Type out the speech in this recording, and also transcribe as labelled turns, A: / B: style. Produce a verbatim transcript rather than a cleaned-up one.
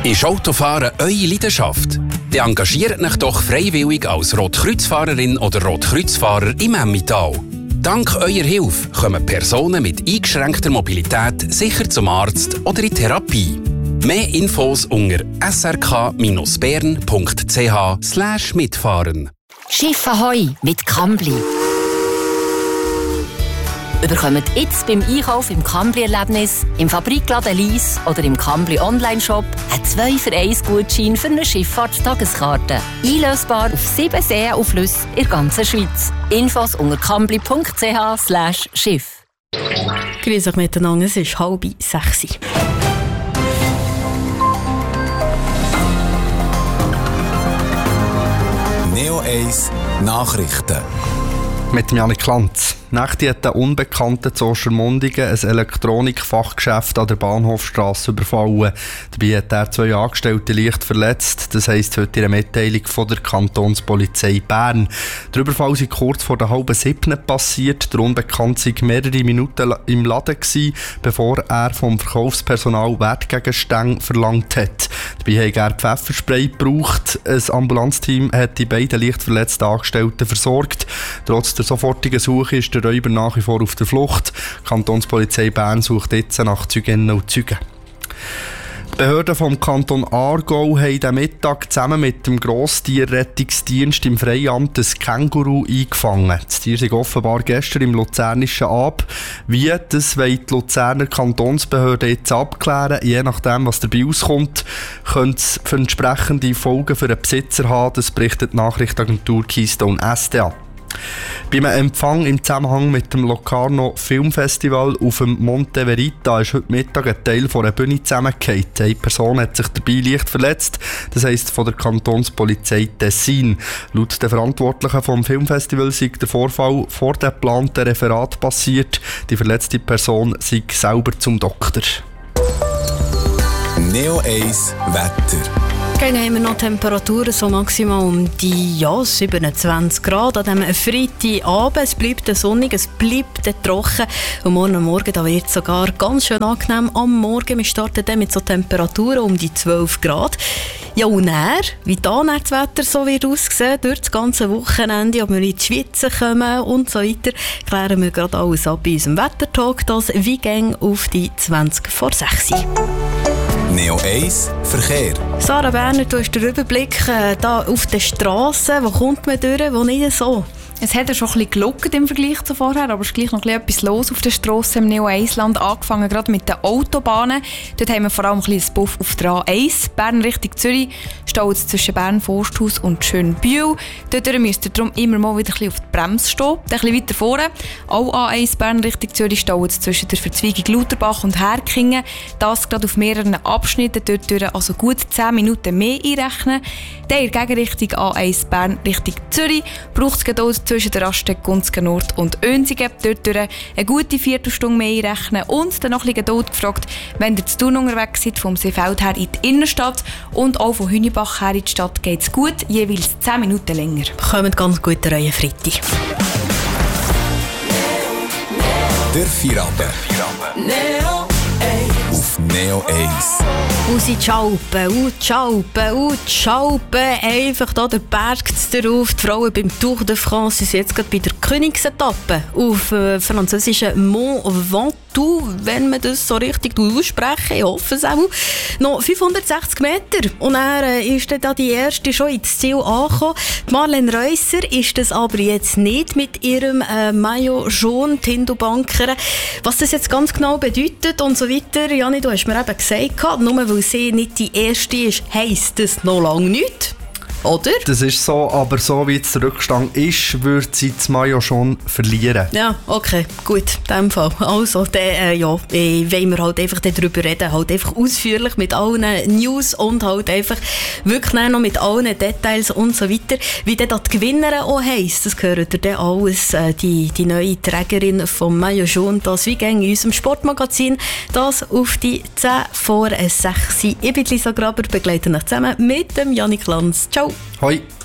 A: Ist Autofahren eure Leidenschaft? Dann engagiert euch doch freiwillig als Rotkreuzfahrerin oder Rotkreuzfahrer im Emmental. Dank eurer Hilfe kommen Personen mit eingeschränkter Mobilität sicher zum Arzt oder in Therapie. Mehr Infos unter s r k dash bern punkt c h slash mitfahren.
B: Schiff Ahoi mit Kambly. Bekommt jetzt beim Einkauf im Kambly-Erlebnis, im Fabrikladen Lies oder im Kambly Online-Shop einen zwei für eins Gutschein für eine Schifffahrtstageskarte. Einlösbar auf sieben Seen und Flüsse in der ganzen Schweiz. Infos unter kambly punkt c h slash schiff.
C: Grüß euch miteinander, es ist halb sechs.
D: Neo eins Nachrichten.
E: Mit Janik Lanz. Nächte hat der unbekannte zu Ostermundigen ein Elektronikfachgeschäft an der Bahnhofstrasse überfallen. Dabei hat er zwei Angestellte leicht verletzt. Das heisst heute in einer Mitteilung von der Kantonspolizei Bern. Der Überfall sei kurz vor der halben siebten passiert. Der Unbekannte war mehrere Minuten im Laden gewesen, bevor er vom Verkaufspersonal Wertgegenstände verlangt hat. Dabei hat er Pfefferspray gebraucht. Ein Ambulanzteam hat die beiden leicht verletzten Angestellten versorgt. Trotz der sofortigen Suche ist der Räuber nach wie vor auf der Flucht. Die Kantonspolizei Bern sucht jetzt nach Zeuginnen und Zeugen. Die Behörden vom Kanton Aargau haben diesen Mittag zusammen mit dem Grosstierrettungsdienst im Freiamt ein Känguru eingefangen. Das Tier sei offenbar gestern im Luzernischen Ab. Wie, das wollen die Luzerner Kantonsbehörden jetzt abklären. Je nachdem, was dabei rauskommt, könnte es für entsprechende Folgen für den Besitzer haben. Das berichtet die Nachrichtenagentur Keystone S D A. Beim Empfang im Zusammenhang mit dem Locarno Filmfestival auf dem Monte Verita ist heute Mittag ein Teil von einer Bühne zusammengefallen. Eine Person hat sich dabei leicht verletzt, das heisst von der Kantonspolizei Tessin. Laut den Verantwortlichen vom Filmfestival sei der Vorfall vor dem geplanten Referat passiert. Die verletzte Person sei selber zum Doktor.
D: Neo eins Wetter.
C: Dann haben wir noch Temperaturen so maximal um die ja, siebenundzwanzig Grad an diesem Freitagabend. Es bleibt sonnig, es bleibt trocken. Und morgen Morgen da wird es sogar ganz schön angenehm am Morgen. Wir starten dann mit so Temperaturen um die zwölf Grad. Ja, und dann, wie dann das Wetter so wird aussehen, durch das ganze Wochenende, ob wir in die Schweiz kommen und so weiter, klären wir gerade alles ab in unserem Wettertalk. Das wie gäng auf die zwanzig vor sechs.
D: Neo eins Verkehr.
C: Sarah Berner, du hast den Überblick äh, da auf den Strassen. Wo kommt man durch, wo nicht so?
F: Es hat ja schon ein bisschen gelockert im Vergleich zu vorher, aber es ist gleich noch etwas los auf der Strasse im Neo eins Land, angefangen gerade mit den Autobahnen. Dort haben wir vor allem ein bisschen Buff auf der A eins. Bern Richtung Zürich staut es zwischen Bern Forsthaus und Schönbühl. Dort müsst ihr darum immer mal wieder ein bisschen auf die Bremse stehen. Dann ein bisschen weiter vorne. Auch A eins Bern Richtung Zürich staut es zwischen der Verzweigung Lauterbach und Herkingen. Das gerade auf mehreren Abschnitten. Dort durch also gut zehn Minuten mehr einrechnen. Dann in der Gegenrichtung A eins Bern Richtung Zürich braucht es Geduld zwischen der Raststätte Gunzgen Nord und Önsigen. Dort durch eine gute Viertelstunde mehr einrechnen und dann noch ein bisschen Geduld gefragt, wenn ihr zu Thun unterwegs seid, vom Seefeld her in die Innenstadt und auch von Hünibach her in die Stadt geht es gut, jeweils zehn Minuten länger.
C: Kommt ganz gut rein, Freitag.
D: Der Feierabend. Neo eins. Auf Neo eins.
C: Aus in die Alpen, und die Alpen, und die Alpen. Einfach da der Berg darauf. Die Frauen beim Tour de France sind jetzt gerade bei der Königsetappe auf äh, französischen Mont Ventoux, wenn man das so richtig aussprechen. Ich hoffe es auch. Noch fünfhundertsechzig Meter. Und dann äh, ist dann da die erste schon ins Ziel angekommen. Die Marlene Reusser ist das aber jetzt nicht mit ihrem äh, Maillot jaune, Tindu-Banker. Was das jetzt ganz genau bedeutet und so weiter, Jani, du hast mir eben gesagt, nur weil sie nicht die erste ist, heisst das noch lange nicht. Oder?
E: Das ist so, aber so wie der Rückstand ist, würde sie das Maillot schon verlieren.
C: Ja, okay, gut, in dem Fall. Also, dann, äh, ja, äh, wollen wir halt einfach darüber reden, halt einfach ausführlich mit allen News und halt einfach wirklich noch mit allen Details und so weiter. Wie dann die Gewinnerin auch heisst, das gehört ihr dann alles, äh, die, die neue Trägerin vom Maillot jaune, das wie gäng in unserem Sportmagazin, das auf die zehn vor sechs. Ich bin Lisa Graber, begleite euch zusammen mit dem Janik Lanz. Ciao!
E: Hoi!